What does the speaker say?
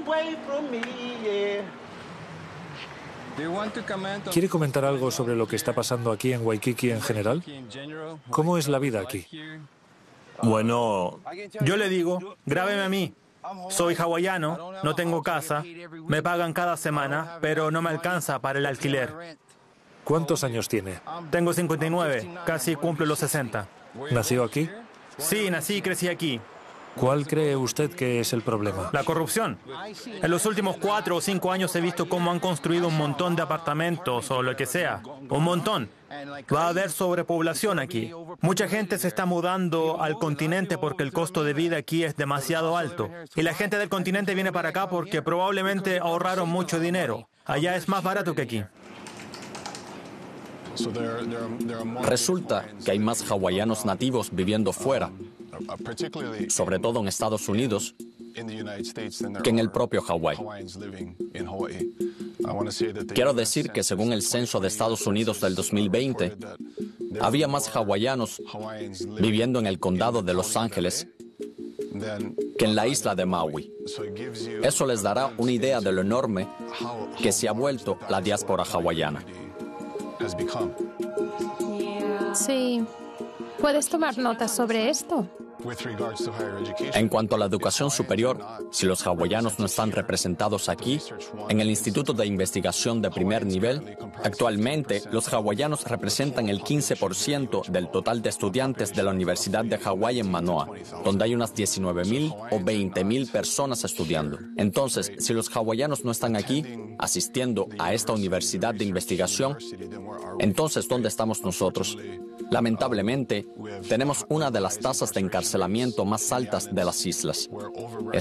¿Quiere comentar algo sobre lo que está pasando aquí en Waikiki en general? ¿Cómo es la vida aquí? Bueno, yo le digo, grábeme a mí. Soy hawaiano, no tengo casa, me pagan cada semana, pero no me alcanza para el alquiler. ¿Cuántos años tiene? Tengo 59, casi cumplo los 60. ¿Nació aquí? Sí, nací y crecí aquí. ¿Cuál cree usted que es el problema? La corrupción. En los últimos 4 o 5 años he visto cómo han construido un montón de apartamentos o lo que sea. Un montón. Va a haber sobrepoblación aquí. Mucha gente se está mudando al continente porque el costo de vida aquí es demasiado alto. Y la gente del continente viene para acá porque probablemente ahorraron mucho dinero. Allá es más barato que aquí. Resulta que hay más hawaianos nativos viviendo fuera, sobre todo en Estados Unidos, que en el propio Hawái. Quiero decir que según el censo de Estados Unidos del 2020, había más hawaianos viviendo en el condado de Los Ángeles que en la isla de Maui. Eso les dará una idea de lo enorme que se ha vuelto la diáspora hawaiana. Sí. ¿Puedes tomar notas sobre esto? En cuanto a la educación superior, si los hawaianos no están representados aquí, en el Instituto de Investigación de Primer Nivel, actualmente los hawaianos representan el 15% del total de estudiantes de la Universidad de Hawái en Manoa, donde hay unas 19,000 o 20,000 personas estudiando. Entonces, si los hawaianos no están aquí, asistiendo a esta universidad de investigación, entonces, ¿dónde estamos nosotros? Lamentablemente, tenemos una de las tasas de encarcelamiento más altas de las islas.